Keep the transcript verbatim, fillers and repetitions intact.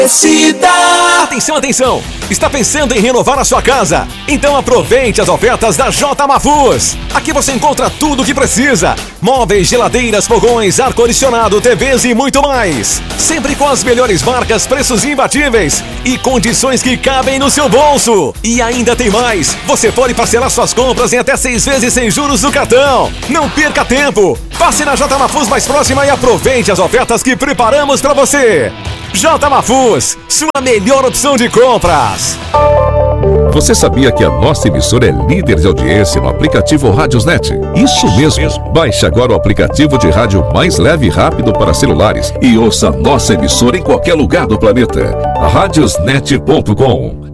Atenção, atenção! Está pensando em renovar a sua casa? Então aproveite as ofertas da J Mafuz. Aqui você encontra tudo o que precisa: móveis, geladeiras, fogões, ar-condicionado, T Vs e muito mais. Sempre com as melhores marcas, preços imbatíveis e condições que cabem no seu bolso. E ainda tem mais: você pode parcelar suas compras em até seis vezes sem juros do cartão. Não perca tempo! Passe na J Mafuz mais próxima e aproveite as ofertas que preparamos para você. J Mafuz, sua melhor opção de compras. Você sabia que a nossa emissora é líder de audiência no aplicativo Radiosnet? Isso mesmo. Baixe agora o aplicativo de rádio mais leve e rápido para celulares e ouça a nossa emissora em qualquer lugar do planeta. radiosnet ponto com.